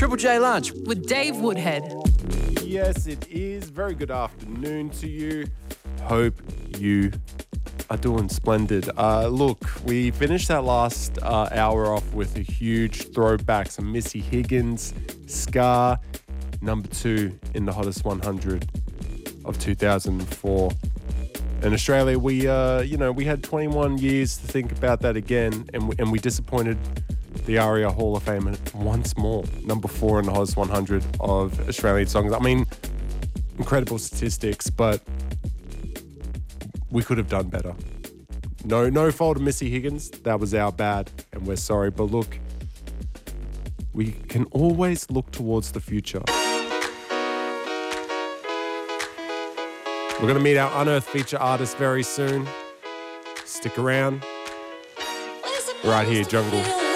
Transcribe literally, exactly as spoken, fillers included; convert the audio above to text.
Triple J Lunch with Dave Woodhead. Yes, it is. Very good afternoon to you. Hope you are doing splendid. Uh, look, we finished that last uh, hour off with a huge throwback. Some Missy Higgins, Scar, number two in the hottest one hundred of two thousand four. In Australia, we, uh, you know, we had twenty-one years to think about that again, and we, and we disappointed the ARIA Hall of Fame once more. Number four in the hottest one hundred of Australian songs. I mean, incredible statistics, but we could have done better. No, no fault of Missy Higgins. That was our bad, and we're sorry. But look, we can always look towards the future. We're going to meet our Unearthed feature artist very soon. Stick around. Right here, Jungle.